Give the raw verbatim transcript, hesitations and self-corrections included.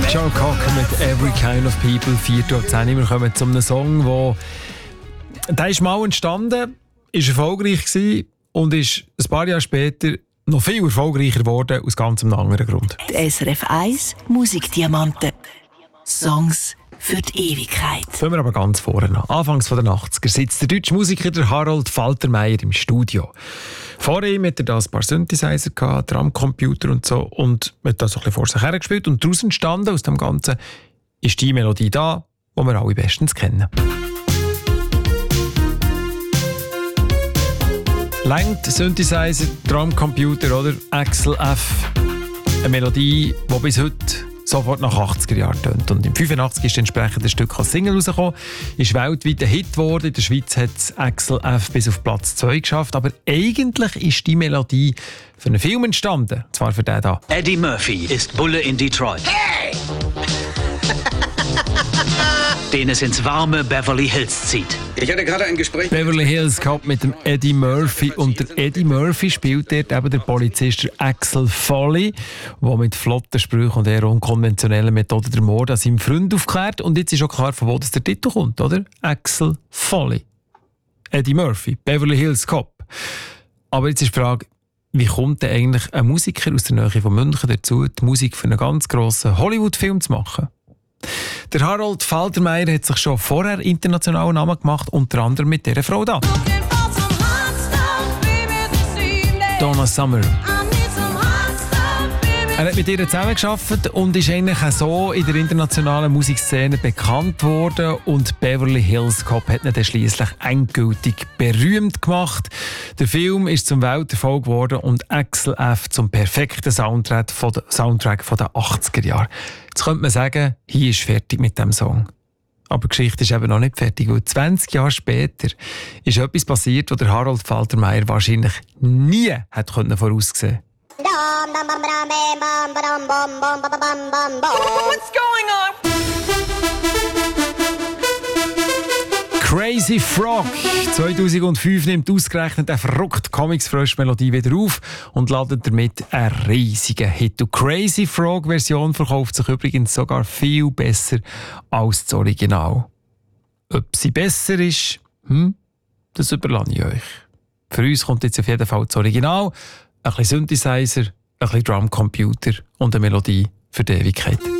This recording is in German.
Joe Cocker mit «Every Kind of People», vier Uhr zehn. Wir kommen zu einem Song, wo der ist mal entstanden, ist erfolgreich gewesen und ist ein paar Jahre später noch viel erfolgreicher geworden, aus ganz einem anderen Grund. Die S R F eins Musikdiamanten. Songs für die Ewigkeit. Fangen wir aber ganz vorne an. Anfangs der achtziger sitzt der deutsche Musiker der Harold Faltermeier im Studio. Vor ihm hatte er da ein paar Synthesizer, Drumcomputer und so, und hat das so ein bisschen vor sich hergespielt. Und daraus entstanden, aus dem Ganzen, ist die Melodie da, die wir alle bestens kennen. Längt Synthesizer, Drumcomputer oder Axel F. Eine Melodie, die bis heute sofort nach achtziger Jahren tönt. Und im fünfundachtzig ist entsprechend ein Stück als Single rausgekommen, ist weltweit ein Hit geworden. In der Schweiz hat es Axel F bis auf Platz zwei geschafft. Aber eigentlich ist die Melodie für einen Film entstanden. Und zwar für den hier. Eddie Murphy ist Bulle in Detroit. Hey! Den es ins warme Beverly Hills zieht. Ich hatte gerade ein Gespräch. Beverly Hills Cop mit dem Eddie Murphy. Und der Eddie Murphy spielt dort eben der Polizist Axel Foley, der mit flotten Sprüchen und eher unkonventionellen Methoden den Mord an seinem Freund aufklärt. Und jetzt ist auch klar, von wo das der Titel kommt, oder? Axel Foley. Eddie Murphy, Beverly Hills Cop. Aber jetzt ist die Frage, wie kommt denn eigentlich ein Musiker aus der Nähe von München dazu, die Musik für einen ganz grossen Hollywood-Film zu machen? Der Harold Faltermeier hat sich schon vorher internationalen Namen gemacht, unter anderem mit dieser Frau da. Donna Summer. Er hat mit ihr zusammengearbeitet und ist eigentlich auch so in der internationalen Musikszene bekannt worden. Und Beverly Hills Cop hat ihn dann schliesslich endgültig berühmt gemacht. Der Film ist zum Welterfolg geworden und Axel F. zum perfekten Soundtrack von der, Soundtrack von den achtziger Jahren. Jetzt könnte man sagen, hier ist fertig mit dem Song. Aber die Geschichte ist eben noch nicht fertig, weil zwanzig Jahre später ist etwas passiert, was der Harold Faltermeier wahrscheinlich nie hätte voraussehen können. What's going on? Crazy Frog. zweitausendfünf nimmt ausgerechnet eine verrückte Comics-Frösch-Melodie wieder auf und ladet damit einen riesigen Hit. Die Crazy Frog-Version verkauft sich übrigens sogar viel besser als das Original. Ob sie besser ist, hm, das überlasse ich euch. Für uns kommt jetzt auf jeden Fall das Original, ein bisschen Synthesizer, ein bisschen Drumcomputer und eine Melodie für die Ewigkeit.